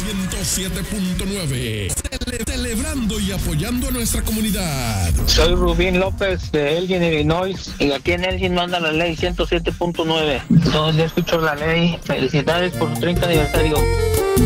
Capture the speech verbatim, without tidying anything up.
ciento siete punto nueve. Cele- celebrando y apoyando a nuestra comunidad. Soy Rubín López de Elgin, Illinois, y aquí en Elgin manda la ley ciento siete punto nueve. Todos ya escucho la ley. Felicidades por su treinta aniversario.